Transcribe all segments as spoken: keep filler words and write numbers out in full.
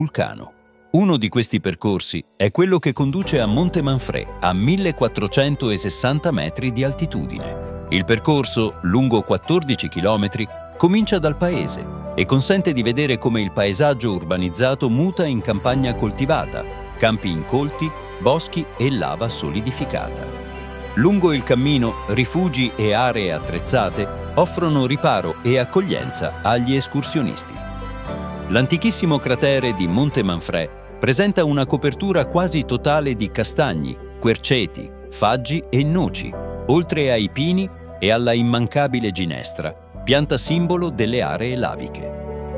vulcano. Uno di questi percorsi è quello che conduce a Monte Manfrè, a millequattrocentosessanta metri di altitudine. Il percorso, lungo quattordici chilometri, comincia dal paese e consente di vedere come il paesaggio urbanizzato muta in campagna coltivata, campi incolti, boschi e lava solidificata. Lungo il cammino, rifugi e aree attrezzate offrono riparo e accoglienza agli escursionisti. L'antichissimo cratere di Monte Manfrè presenta una copertura quasi totale di castagni, querceti, faggi e noci, oltre ai pini e alla immancabile ginestra, pianta simbolo delle aree laviche.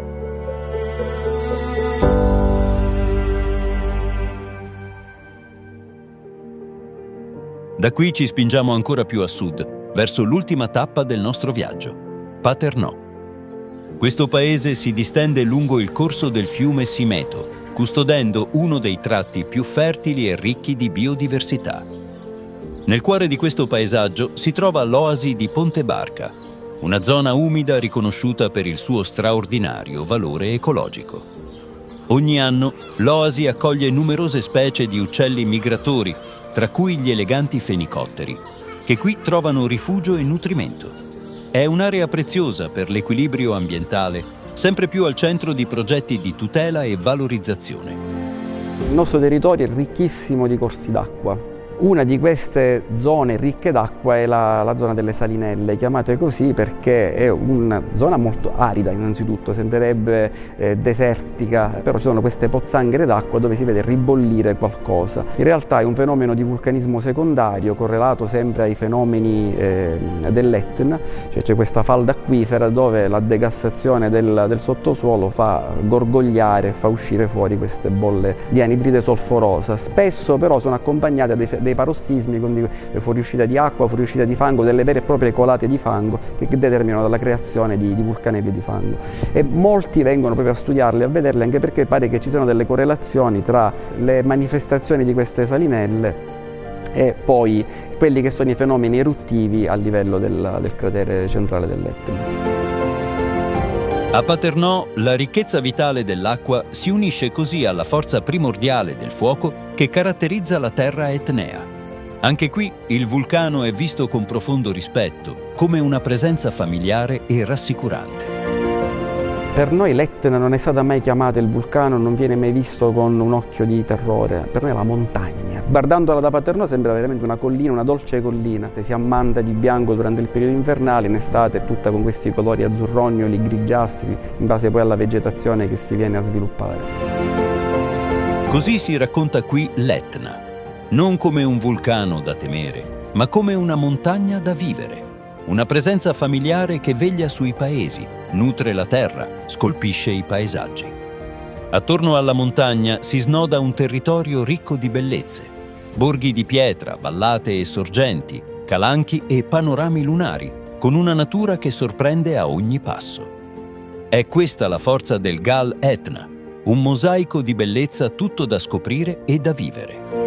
Da qui ci spingiamo ancora più a sud, verso l'ultima tappa del nostro viaggio, Paternò. Questo paese si distende lungo il corso del fiume Simeto, custodendo uno dei tratti più fertili e ricchi di biodiversità. Nel cuore di questo paesaggio si trova l'oasi di Ponte Barca, una zona umida riconosciuta per il suo straordinario valore ecologico. Ogni anno l'oasi accoglie numerose specie di uccelli migratori, tra cui gli eleganti fenicotteri, che qui trovano rifugio e nutrimento. È un'area preziosa per l'equilibrio ambientale, sempre più al centro di progetti di tutela e valorizzazione. Il nostro territorio è ricchissimo di corsi d'acqua. Una di queste zone ricche d'acqua è la, la zona delle Salinelle, chiamate così perché è una zona molto arida innanzitutto, sembrerebbe eh, desertica, però ci sono queste pozzanghere d'acqua dove si vede ribollire qualcosa. In realtà è un fenomeno di vulcanismo secondario correlato sempre ai fenomeni eh, dell'Etna, cioè c'è questa falda acquifera dove la degassazione del, del sottosuolo fa gorgogliare, fa uscire fuori queste bolle di anidride solforosa. Spesso però sono accompagnate dai dei parossismi, quindi fuoriuscita di acqua, fuoriuscita di fango, delle vere e proprie colate di fango che, che determinano la creazione di, di vulcanelli di fango. E molti vengono proprio a studiarli, a vederli, anche perché pare che ci siano delle correlazioni tra le manifestazioni di queste salinelle e poi quelli che sono i fenomeni eruttivi a livello del, del cratere centrale dell'Etna. A Paternò la ricchezza vitale dell'acqua si unisce così alla forza primordiale del fuoco che caratterizza la terra etnea. Anche qui il vulcano è visto con profondo rispetto, come una presenza familiare e rassicurante. Per noi l'Etna non è stata mai chiamata il vulcano, non viene mai visto con un occhio di terrore, per noi è la montagna. Guardandola da Paternò sembra veramente una collina, una dolce collina, che si ammanta di bianco durante il periodo invernale, in estate è tutta con questi colori azzurrognoli, grigiastri, in base poi alla vegetazione che si viene a sviluppare. Così si racconta qui l'Etna, non come un vulcano da temere, ma come una montagna da vivere. Una presenza familiare che veglia sui paesi, nutre la terra, scolpisce i paesaggi. Attorno alla montagna si snoda un territorio ricco di bellezze. Borghi di pietra, vallate e sorgenti, calanchi e panorami lunari, con una natura che sorprende a ogni passo. È questa la forza del Gal Etna, un mosaico di bellezza tutto da scoprire e da vivere.